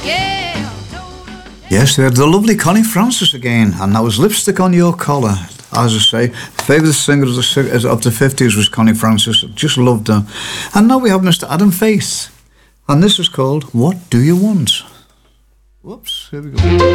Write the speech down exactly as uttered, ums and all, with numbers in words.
Yes, we had the lovely Connie Francis again, and that was Lipstick on Your Collar. As I say, favourite singer of the, of the fifties was Connie Francis. Just loved her. And now we have Mister Adam Faith, and this is called What Do You Want? Whoops, here we go.